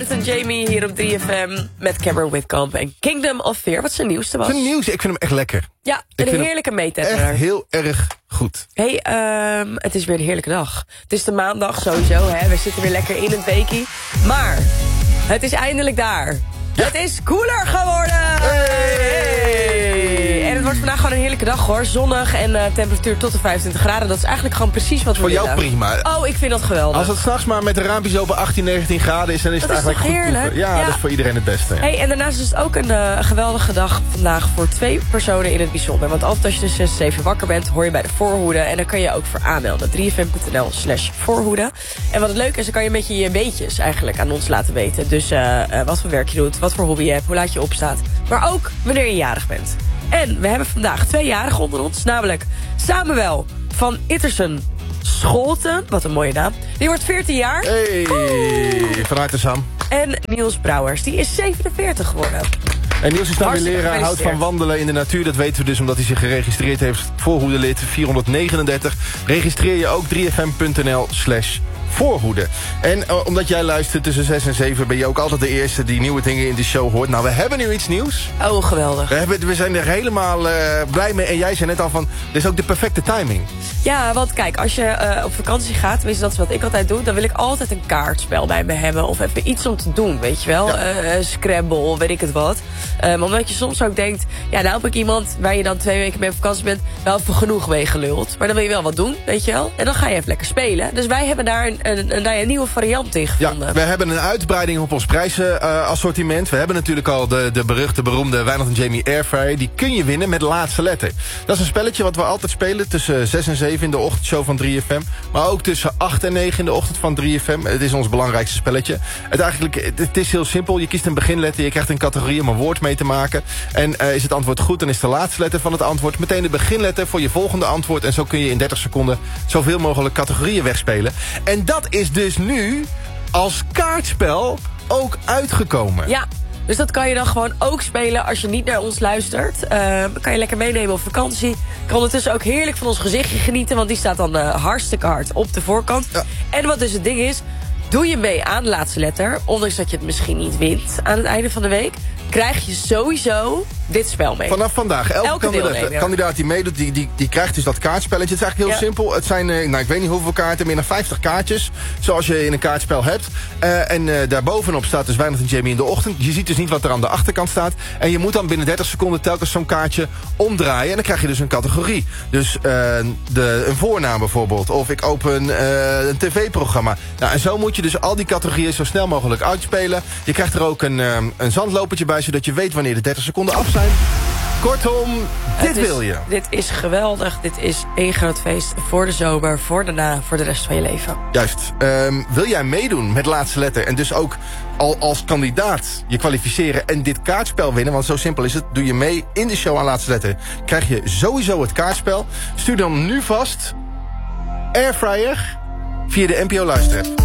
En Jamie hier op 3FM met Cameron Whitcomb en Kingdom of Fear. Wat zijn nieuwste was? Zijn nieuws, ik vind hem echt lekker. Ja, een heerlijke meetetter. Echt heel erg goed. Hey, het is weer een heerlijke dag. Het is de maandag sowieso, hè. We zitten weer lekker in het weekie. Maar het is eindelijk daar. Ja. Het is koeler geworden! Hey. En het wordt vandaag gewoon een heerlijke dag, hoor. Zonnig en temperatuur tot de 25 graden. Dat is eigenlijk gewoon precies wat we willen. Voor jou prima. Oh, ik vind dat geweldig. Als het s'nachts maar met de raampjes open 18, 19 graden is, dan is het eigenlijk goed. Heerlijk. Ja, dat is voor iedereen het beste. Ja. Hey, en daarnaast is het ook een geweldige dag vandaag voor 2 personen in het bijzonder. Want altijd als je dus 6, 7 wakker bent, hoor je bij de voorhoede. En dan kan je ook voor aanmelden. 3fm.nl/voorhoede. En wat het leuke is, dan kan je met je weetjes eigenlijk aan ons laten weten. Dus wat voor werk je doet, wat voor hobby je hebt, hoe laat je opstaat. Maar ook wanneer je jarig bent. En we hebben vandaag 2 jarigen onder ons. Namelijk Samuel van Ittersen Scholten. Wat een mooie naam. Die wordt 14 jaar. Hey, van harte Sam. En Niels Brouwers, die is 47 geworden. En Niels is dan weer leraar, houdt van wandelen in de natuur. Dat weten we dus omdat hij zich geregistreerd heeft. Voorhoedelid 439. Registreer je ook 3fm.nl/voorhoede. En omdat jij luistert tussen 6 en 7... ben je ook altijd de eerste die nieuwe dingen in de show hoort. Nou, we hebben nu iets nieuws. Oh, geweldig. We zijn er helemaal blij mee. En jij zei net al van, dit is ook de perfecte timing. Ja, want kijk, als je op vakantie gaat... tenminste, dat is wat ik altijd doe... dan wil ik altijd een kaartspel bij me hebben. Of even iets om te doen, weet je wel. Ja. Scrabble, weet ik het wat. Omdat je soms ook denkt... ja, nou heb ik iemand waar je dan 2 weken mee op vakantie bent... wel even genoeg mee geluld. Maar dan wil je wel wat doen, weet je wel. En dan ga je even lekker spelen. Dus wij hebben daar een nieuwe variant in gevonden. Ja, we hebben een uitbreiding op ons prijzenassortiment. We hebben natuurlijk al de beruchte, beroemde Wijnand en Jamie Airfryer. Die kun je winnen met de laatste letter. Dat is een spelletje wat we altijd spelen tussen 6 en 7 in de ochtendshow van 3FM. Maar ook tussen 8 en 9 in de ochtend van 3FM. Het is ons belangrijkste spelletje. Het is heel simpel. Je kiest een beginletter. Je krijgt een categorie om een woord mee te maken. En is het antwoord goed, dan is de laatste letter van het antwoord meteen de beginletter voor je volgende antwoord. En zo kun je in 30 seconden zoveel mogelijk categorieën wegspelen. En dat is dus nu als kaartspel ook uitgekomen. Ja. Dus dat kan je dan gewoon ook spelen als je niet naar ons luistert. Kan je lekker meenemen op vakantie. Kan ondertussen ook heerlijk van ons gezichtje genieten. Want die staat dan hartstikke hard op de voorkant. Ja. En wat dus het ding is... doe je mee aan de laatste letter... ondanks dat je het misschien niet wint aan het einde van de week... krijg je sowieso dit spel mee. Vanaf vandaag. Elke kandidaat die meedoet, die krijgt dus dat kaartspelletje. Het is eigenlijk heel simpel. Het zijn, ik weet niet hoeveel kaarten, meer dan 50 kaartjes. Zoals je in een kaartspel hebt. En daarbovenop staat dus Wijnand en Jamie in de ochtend. Je ziet dus niet wat er aan de achterkant staat. En je moet dan binnen 30 seconden telkens zo'n kaartje omdraaien. En dan krijg je dus een categorie. Dus een voornaam bijvoorbeeld. Of ik open een tv-programma. Nou, en zo moet je dus al die categorieën zo snel mogelijk uitspelen. Je krijgt er ook een zandlopertje bij, zodat je weet wanneer de 30 seconden af zijn. Kortom, dit wil je. Dit is geweldig. Dit is één groot feest voor de zomer, voor daarna, voor de rest van je leven. Juist. Wil jij meedoen met laatste letter en dus ook al als kandidaat je kwalificeren en dit kaartspel winnen, want zo simpel is het, doe je mee in de show aan laatste letter, krijg je sowieso het kaartspel. Stuur dan nu vast Airfryer via de NPO Luisterapp.